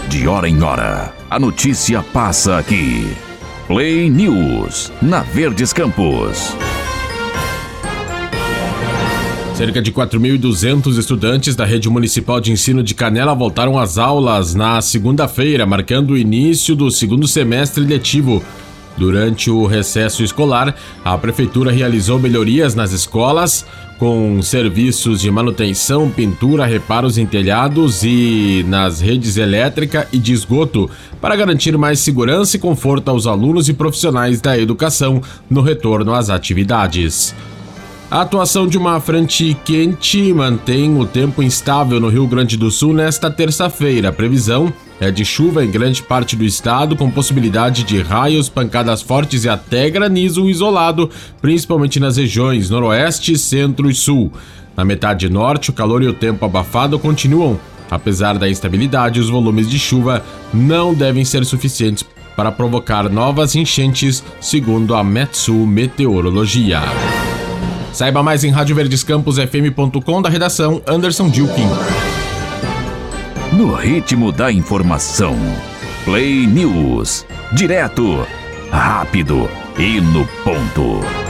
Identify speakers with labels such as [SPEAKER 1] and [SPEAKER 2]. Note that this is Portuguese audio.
[SPEAKER 1] De hora em hora, a notícia passa aqui. Play News, na Verdes Campos.
[SPEAKER 2] Cerca de 4.200 estudantes da Rede Municipal de Ensino de Canela voltaram às aulas na segunda-feira, marcando o início do segundo semestre letivo. Durante o recesso escolar, a Prefeitura realizou melhorias nas escolas, com serviços de manutenção, pintura, reparos em telhados e nas redes elétrica e de esgoto, para garantir mais segurança e conforto aos alunos e profissionais da educação no retorno às atividades. A atuação de uma frente quente mantém o tempo instável no Rio Grande do Sul nesta terça-feira. A previsão é de chuva em grande parte do estado, com possibilidade de raios, pancadas fortes e até granizo isolado, principalmente nas regiões noroeste, centro e sul. Na metade norte, o calor e o tempo abafado continuam. Apesar da instabilidade, os volumes de chuva não devem ser suficientes para provocar novas enchentes, segundo a Metsul Meteorologia. Saiba mais em radioverdescamposfm.com, da redação Anderson Dilkin.
[SPEAKER 1] No ritmo da informação, Play News. Direto, rápido e no ponto.